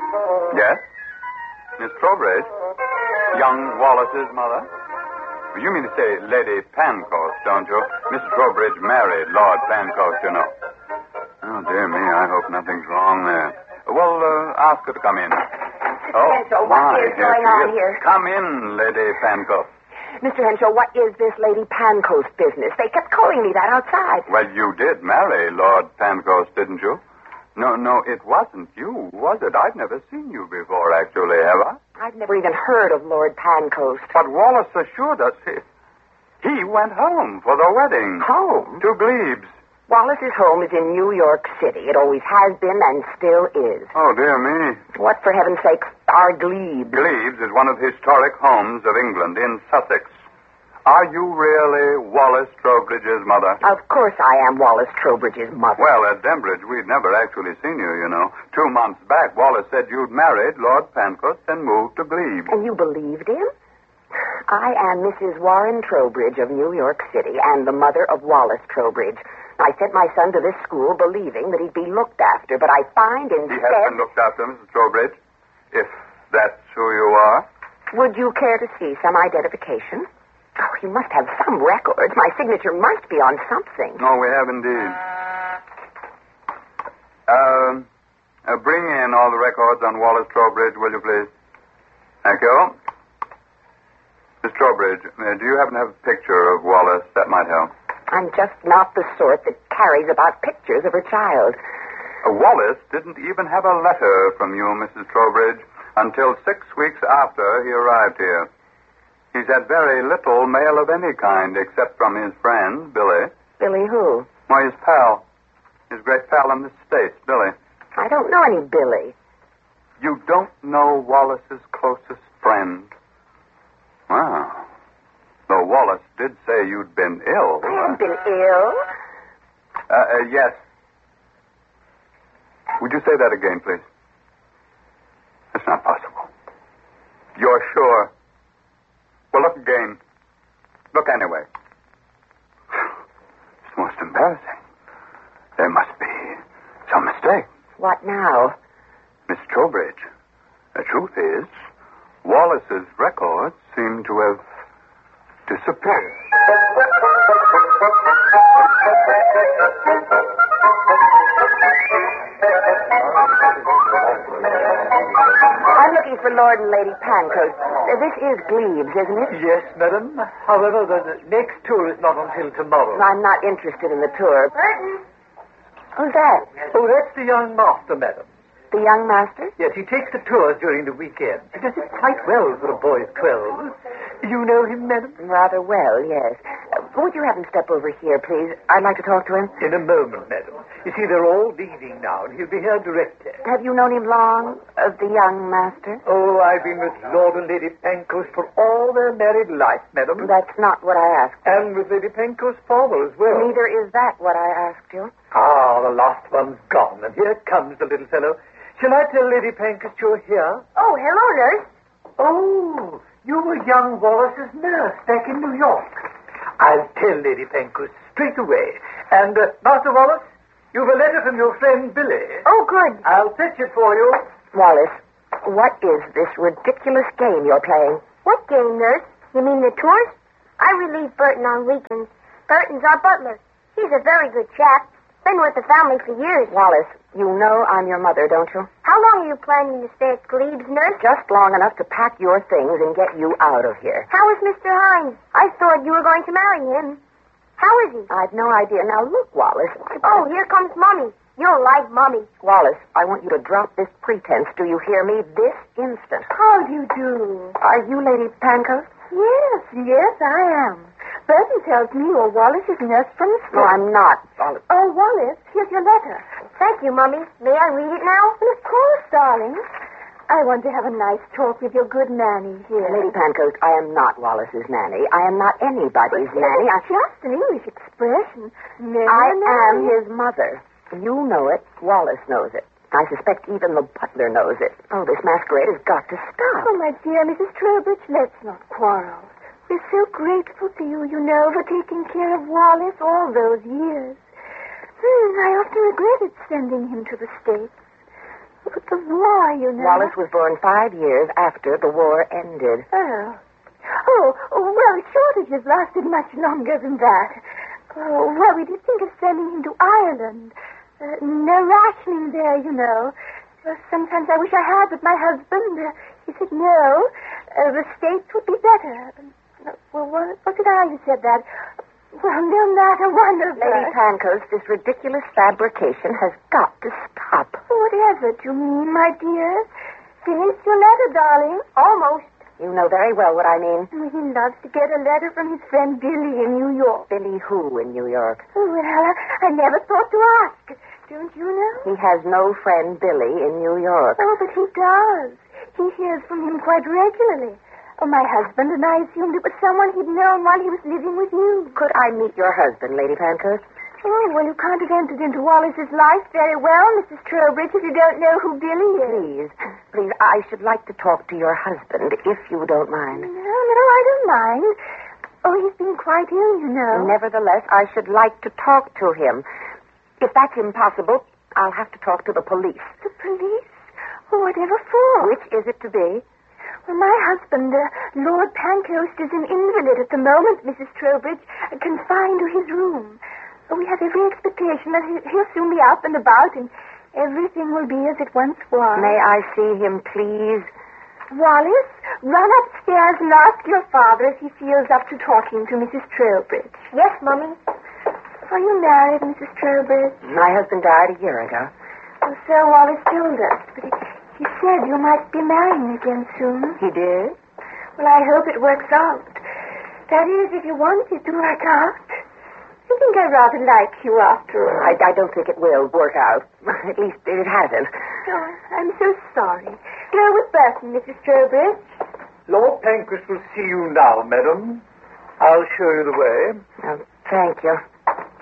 Yes? Miss Trowbridge? Young Wallace's mother? You mean to say Lady Pancoast, don't you? Mr. Trowbridge married Lord Pancoast, you know. Oh, dear me, I hope nothing's wrong there. Well, ask her to come in. Oh, Henshaw, what is going on here? Come in, Lady Pancoast. Mr. Henshaw, what is this Lady Pancoast business? They kept calling me that outside. Well, you did marry Lord Pancoast, didn't you? No, it wasn't you, was it? I've never seen you before, actually, have I? I've never even heard of Lord Pancoast. But Wallace assured us he went home for the wedding. Home? To Glebes. Wallace's home is in New York City. It always has been and still is. Oh, dear me. What, for heaven's sake, are Glebes? Glebes is one of the historic homes of England in Sussex. Are you really Wallace Trowbridge's mother? Of course I am Wallace Trowbridge's mother. Well, at Denbridge, we'd never actually seen you, you know. 2 months back, Wallace said you'd married Lord Pancoast and moved to Glebes. And you believed him? I am Mrs. Warren Trowbridge of New York City and the mother of Wallace Trowbridge. I sent my son to this school believing that he'd be looked after, but I find instead... He has been looked after, Mrs. Trowbridge, if that's who you are. Would you care to see some identification? Oh, you must have some records. My signature must be on something. No, we have indeed. Bring in all the records on Wallace Trowbridge, will you please? Thank you. Miss Trowbridge, do you happen to have a picture of Wallace? That might help. I'm just not the sort that carries about pictures of her child. Wallace didn't even have a letter from you, Mrs. Trowbridge, until 6 weeks after he arrived here. He's had very little mail of any kind, except from his friend, Billy. Billy who? Why, his pal. His great pal in the States, Billy. I don't know any Billy. You don't know Wallace's closest friend? Wow. Though Wallace did say you'd been ill. I haven't been ill. Yes. Would you say that again, please? It's not possible. You're sure? Well, look again. Look anyway. It's most embarrassing. There must be some mistake. What now? Miss Trowbridge, the truth is, Wallace's records seem to have disappeared. I'm looking for Lord and Lady Pancoast. This is Glebes, isn't it? Yes, madam. However, the next tour is not until tomorrow. I'm not interested in the tour. Burton. Who's that? Oh, that's the young master, madam. The young master? Yes, he takes the tours during the weekend. He does it quite well for a boy of 12. You know him, madam? Rather well, yes. Would you have him step over here, please? I'd like to talk to him. In a moment, madam. You see, they're all leaving now, and he'll be here directly. Have you known him long, the young master? Oh, I've been with Lord and Lady Pancoast for all their married life, madam. That's not what I asked. And with Lady Pancoast's father as well. Neither is that what I asked you. Ah, the last one's gone, and here comes the little fellow. Shall I tell Lady Pancoast you're here? Oh, hello, nurse. Oh, you were young Wallace's nurse back in New York. I'll tell Lady Pancoast straight away. And, Master Wallace, you've a letter from your friend Billy. Oh, good. I'll fetch it for you. Wallace, what is this ridiculous game you're playing? What game, nurse? You mean the tours? I relieve Burton on weekends. Burton's our butler. He's a very good chap. Been with the family for years. Wallace, you know I'm your mother, don't you? How long are you planning to stay at Glebes, nurse? Just long enough to pack your things and get you out of here. How is Mr. Hines? I thought you were going to marry him. How is he? I've no idea. Now, look, Wallace. Oh, here comes Mummy. You'll like Mummy. Wallace, I want you to drop this pretense. Do you hear me? This instant. How do you do? Are you Lady Pancoast? Yes, I am. Burton tells me you're Wallace's nurse from the No, school. I'm not, Wallace. Oh, Wallace, here's your letter. Thank you, Mummy. May I read it now? Of course, darling. I want to have a nice talk with your good nanny here. Lady Pancoast, I am not Wallace's nanny. I am not anybody's nanny. Just an English expression. I am his mother. You know it. Wallace knows it. I suspect even the butler knows it. Oh, this masquerade has got to stop. Oh, my dear Mrs. Trowbridge, let's not quarrel. We're so grateful to you, you know, for taking care of Wallace all those years. I often regretted sending him to the States. But the war, you know. Wallace was born 5 years after the war ended. Oh. Well, shortages lasted much longer than that. Oh, well, we did think of sending him to Ireland. No rationing there, you know. Sometimes I wish I had, but my husband, he said no. The States would be better. Well, was it I who said that? Well, no matter, wonderful. Lady Pankhurst, this ridiculous fabrication has got to stop. Whatever do you mean, my dear? Finished your letter, darling? Almost. You know very well what I mean. He loves to get a letter from his friend Billy in New York. Billy who in New York? Oh, well, I never thought to ask. Don't you know? He has no friend Billy in New York. Oh, but he does. He hears from him quite regularly. Oh, my husband and I assumed it was someone he'd known while he was living with you. Could I meet your husband, Lady Pankhurst? Oh, well, you can't have entered into Wallace's life very well, Mrs. Trowbridge, if you don't know who Billy is. Please, I should like to talk to your husband, if you don't mind. No, I don't mind. Oh, he's been quite ill, you know. Nevertheless, I should like to talk to him. If that's impossible, I'll have to talk to the police. The police? Oh, whatever for? Which is it to be? Well, my husband, Lord Pankhurst, is an invalid at the moment, Mrs. Trowbridge, confined to his room. We have every expectation that he'll soon be up and about, and everything will be as it once was. May I see him, please? Wallace, run upstairs and ask your father if he feels up to talking to Mrs. Trowbridge. Yes, Mummy. Are you married, Mrs. Trowbridge? My husband died a year ago. Well, so Wallace told us, but he said you might be marrying again soon. He did? Well, I hope it works out. That is, if you want it to work out. I think I rather like you after all. I don't think it will work out. At least it hasn't. Oh, I'm so sorry. Go with Burton, Mrs. Trowbridge. Lord Pankhurst will see you now, madam. I'll show you the way. Oh, thank you.